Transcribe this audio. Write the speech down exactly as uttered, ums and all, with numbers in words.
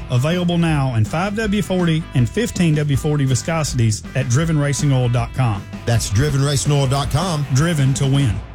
available now in five W forty and fifteen W forty viscosities at driven racing oil dot com. That's driven racing oil dot com. Driven to win.